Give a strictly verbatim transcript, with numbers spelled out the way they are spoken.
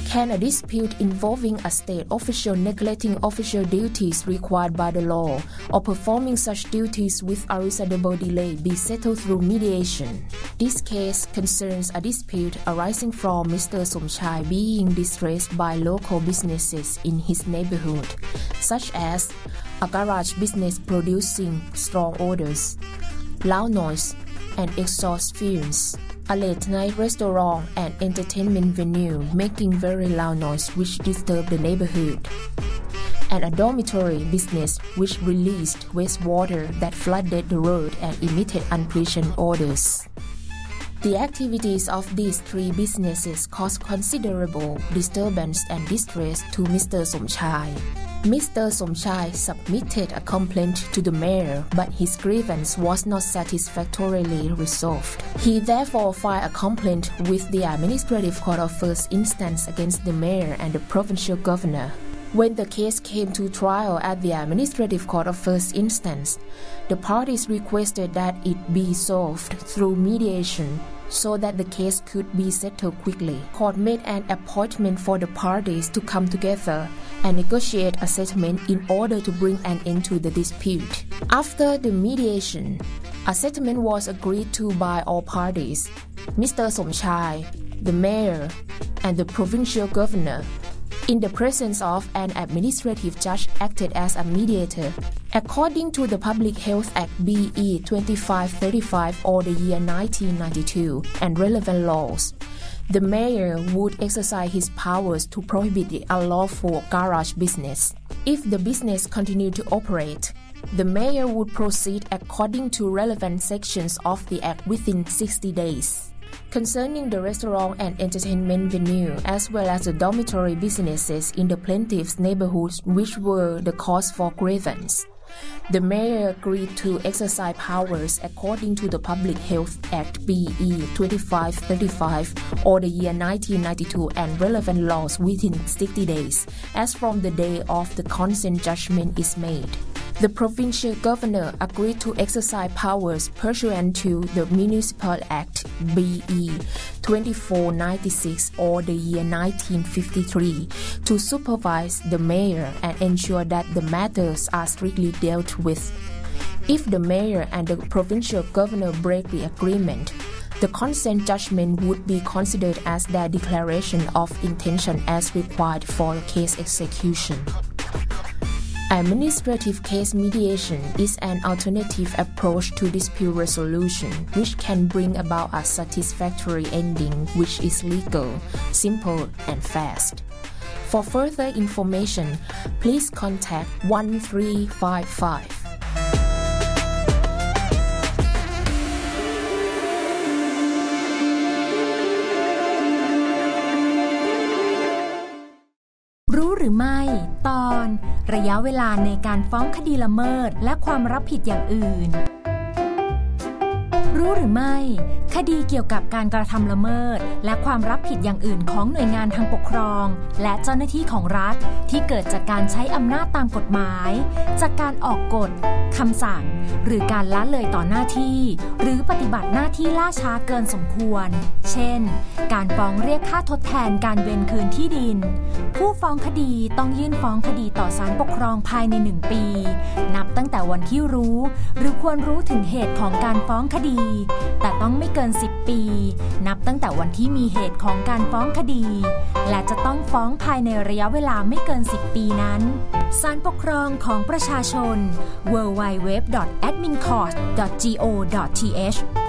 Can a dispute involving a state official neglecting official duties required by the law or performing such duties with a reasonable delay be settled through mediation? This case concerns a dispute arising from Mister Somchai being distressed by local businesses in his neighborhood, such as a garage business producing strong odors, loud noise, and exhaust fumes, a late-night restaurant and entertainment venue making very loud noise which disturbed the neighborhood, and a dormitory business which released wastewater that flooded the road and emitted unpleasant odors. The activities of these three businesses caused considerable disturbance and distress to Mister Somchai. Mister Somchai submitted a complaint to the mayor, but his grievance was not satisfactorily resolved. He therefore filed a complaint with the Administrative Court of First Instance against the mayor and the provincial governor. When the case came to trial at the Administrative Court of First Instance, the parties requested that it be solved through mediation so that the case could be settled quickly. Court made an appointment for the parties to come together and negotiate a settlement in order to bring an end to the dispute. After the mediation, a settlement was agreed to by all parties. Mister Somchai, the mayor, and the provincial governor, in the presence of an administrative judge, acted as a mediator. According to the Public Health Act B E twenty-five thirty-five or the year nineteen ninety-two and relevant laws, the mayor would exercise his powers to prohibit the unlawful garage business. If the business continued to operate, the mayor would proceed according to relevant sections of the Act within sixty days. Concerning the restaurant and entertainment venue, as well as the dormitory businesses in the plaintiff's neighborhoods which were the cause for grievance, the mayor agreed to exercise powers according to the Public Health Act B E twenty-five thirty-five or the year nineteen ninety-two and relevant laws within sixty days, as from the day of the consent judgment is made. The provincial governor agreed to exercise powers pursuant to the Municipal Act B E twenty-four ninety-six or the year nineteen fifty-three to supervise the mayor and ensure that the matters are strictly dealt with. If the mayor and the provincial governor break the agreement, the consent judgment would be considered as their declaration of intention as required for case execution. Administrative case mediation is an alternative approach to dispute resolution which can bring about a satisfactory ending which is legal, simple, and fast. For further information, please contact one three five five. รู้หรือไม่ตอนระยะเวลาในการฟ้องคดีละเมิดและความรับผิดอย่างอื่นรู้หรือไม่คดีเกี่ยวกับการกระทำละเมิดและความรับผิดอย่างอื่นของหน่วยงานทางปกครองและเจ้าหน้าที่ของรัฐที่เกิดจากการใช้อำนาจตามกฎหมายจากการออกกฎคำสั่งหรือการละเลยต่อหน้าที่หรือปฏิบัติหน้าที่ล่าช้าเกินสมควรเช่นการฟ้องเรียกค่าทดแทนการเวรคืนที่ดินผู้ฟ้องคดีต้องยื่นฟ้องคดีต่อศาลปกครองภายในหนึ่งปีนับตั้งแต่วันที่รู้หรือควรรู้ถึงเหตุของการฟ้องคดีแต่ต้องไม่เกินสิบปีนับตั้งแต่วันที่มีเหตุของการฟ้องคดีและจะต้องฟ้องภายในระยะเวลาไม่เกินสิบปีนั้นศาลปกครองของประชาชน ดับเบิลยู ดับเบิลยู ดับเบิลยู ดอท แอดมินคอร์ท ดอท จี โอ ดอท ที เอช